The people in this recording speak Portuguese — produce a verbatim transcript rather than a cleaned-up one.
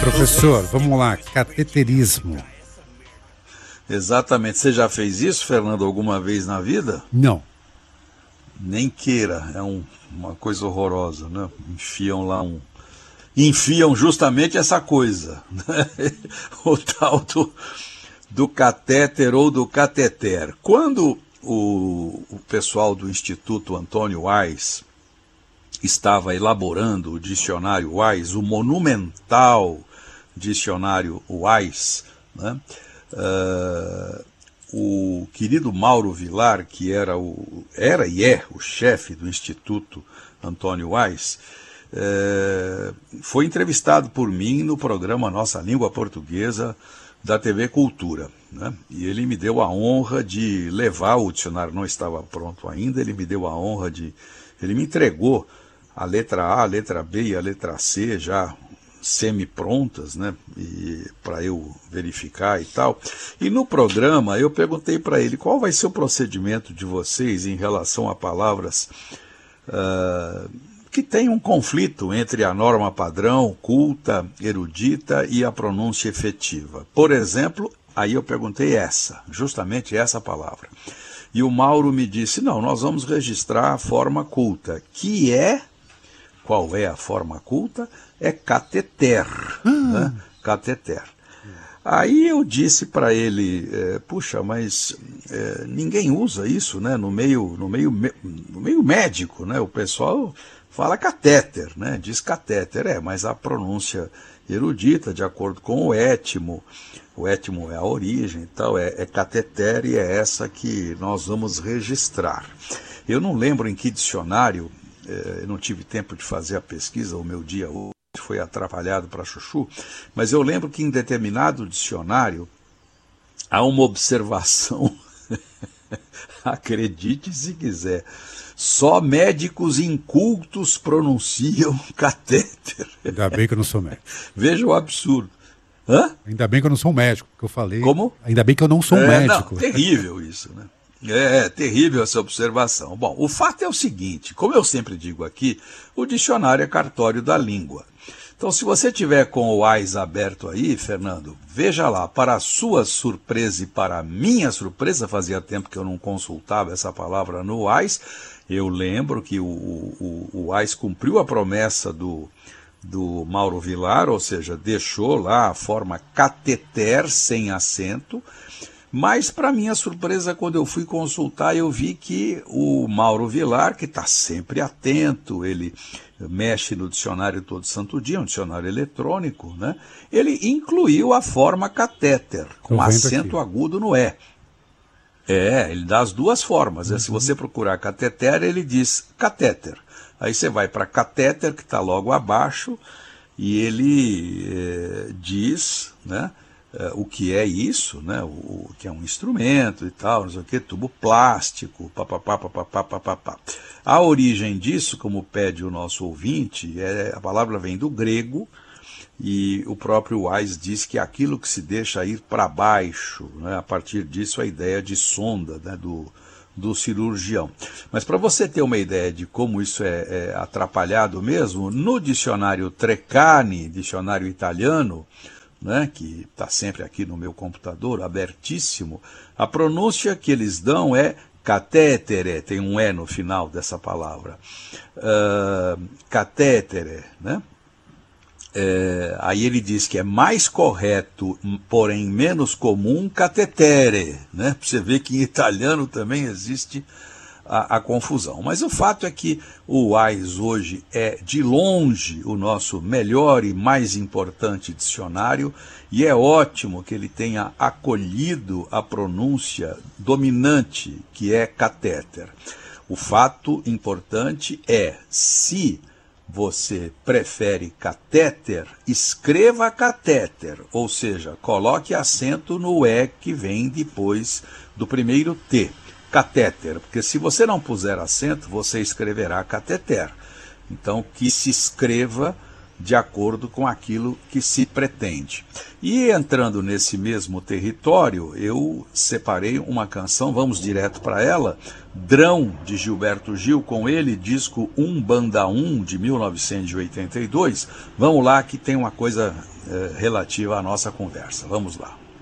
Professor, vamos lá, cateterismo. Exatamente. Você já fez isso, Fernando, alguma vez na vida? Não. Nem queira, é um, uma coisa horrorosa, né? Enfiam lá um... Enfiam justamente essa coisa, né? O tal do, do catéter ou do cateter. Quando o, o pessoal do Instituto Antônio Wise estava elaborando o dicionário Wise, o monumental dicionário Wise, né? Uh, o querido Mauro Vilar, que era, o, era e é o chefe do Instituto Antônio Wise, uh, foi entrevistado por mim no programa Nossa Língua Portuguesa da T V Cultura, né? E ele me deu a honra de levar, o dicionário não estava pronto ainda, ele me deu a honra de, ele me entregou a letra A, a letra B e a letra C já semi-prontas, né, para eu verificar e tal. E no programa eu perguntei para ele qual vai ser o procedimento de vocês em relação a palavras uh, que têm um conflito entre a norma padrão, culta, erudita e a pronúncia efetiva. Por exemplo, aí eu perguntei essa, justamente essa palavra. E o Mauro me disse, não, nós vamos registrar a forma culta, que é... Qual é a forma culta? É cateter, hum. né? Cateter. Aí eu disse para ele, é, puxa, mas é, ninguém usa isso, né? No meio, no meio, no meio médico, né? O pessoal fala catéter, né? Diz catéter, é, mas a pronúncia erudita, de acordo com o étimo, o étimo é a origem e tal, é, é cateter e é essa que nós vamos registrar. Eu não lembro em que dicionário. Eu não tive tempo de fazer a pesquisa, o meu dia hoje foi atrapalhado para chuchu, mas eu lembro que em determinado dicionário há uma observação, acredite se quiser, só médicos incultos pronunciam catéter. Ainda bem que eu não sou médico. Veja o absurdo. Hã? Ainda bem que eu não sou um médico, que eu falei. Como? Ainda bem que eu não sou um é, médico. Não, terrível isso, né? É, terrível essa observação. Bom, o fato é o seguinte, como eu sempre digo aqui, o dicionário é cartório da língua. Então, se você tiver com o Wise aberto aí, Fernando, veja lá, para a sua surpresa e para a minha surpresa, fazia tempo que eu não consultava essa palavra no Wise, eu lembro que o, o, o Wise cumpriu a promessa do, do Mauro Vilar, ou seja, deixou lá a forma cateter sem acento. Mas, para minha surpresa, quando eu fui consultar, eu vi que o Mauro Vilar, que está sempre atento, ele mexe no dicionário todo santo dia, um dicionário eletrônico, né? Ele incluiu a forma catéter, com acento aqui. Agudo no E. É, ele dá as duas formas. Uhum. Se você procurar cateter, ele diz catéter. Aí você vai para catéter, que está logo abaixo, e ele é, diz, né? Uh, o que é isso, né? o, o que é um instrumento e tal, não sei o que, tubo plástico, papapá, papapá, papapá. A origem disso, como pede o nosso ouvinte, é, a palavra vem do grego, e o próprio Wise diz que é aquilo que se deixa ir para baixo, né? A partir disso a ideia de sonda, né? do, do cirurgião. Mas para você ter uma ideia de como isso é, é atrapalhado mesmo, no dicionário Treccani, dicionário italiano, né, que está sempre aqui no meu computador, abertíssimo, a pronúncia que eles dão é catétere, tem um E no final dessa palavra, uh, catétere, né? É, aí ele diz que é mais correto, porém menos comum, catetere, né? Para você ver que em italiano também existe A, a confusão. Mas o fato é que o Wise hoje é, de longe, o nosso melhor e mais importante dicionário, e é ótimo que ele tenha acolhido a pronúncia dominante, que é catéter. O fato importante é, se você prefere catéter, escreva catéter, ou seja, coloque acento no E que vem depois do primeiro T. Catéter, porque se você não puser acento, você escreverá cateter. Então, que se escreva de acordo com aquilo que se pretende. E entrando nesse mesmo território, eu separei uma canção, vamos direto para ela, Drão, de Gilberto Gil, com ele, disco um Banda um, de mil novecentos e oitenta e dois. Vamos lá, que tem uma coisa eh, relativa à nossa conversa. Vamos lá.